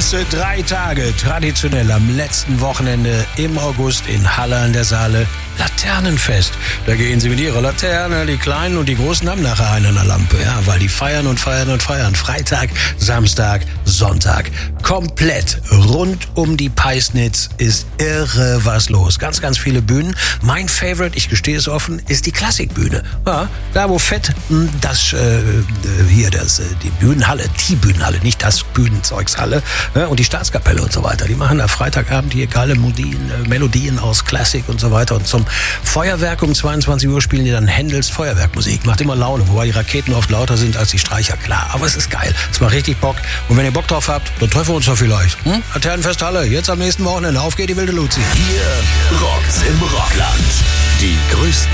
Ganze 3 Tage traditionell am letzten Wochenende im August in Halle an der Saale. Laternenfest. Da gehen sie mit ihrer Laterne, die Kleinen und die Großen haben nachher eine an der Lampe. Ja, weil die feiern und feiern und feiern. Freitag, Samstag, Sonntag. Komplett rund um die Peisnitz ist irre was los. Ganz, ganz viele Bühnen. Mein Favorite, ich gestehe es offen, ist die Klassikbühne. Ja, da wo fett die Bühnenhalle, nicht das Bühnenzeugshalle, ja, und die Staatskapelle und so weiter. Die machen da Freitagabend hier geile Melodien aus Klassik und so weiter. Und zum Feuerwerk um 22 Uhr spielen die dann Händels Feuerwerkmusik. Macht immer Laune, wobei die Raketen oft lauter sind als die Streicher, klar. Aber es ist geil. Es macht richtig Bock. Und wenn ihr Bock drauf habt, dann treffen wir uns doch vielleicht. Laternenfest Halle, jetzt am nächsten Wochenende. Auf geht die wilde Luzi. Hier rockt's im Rockland. Die größten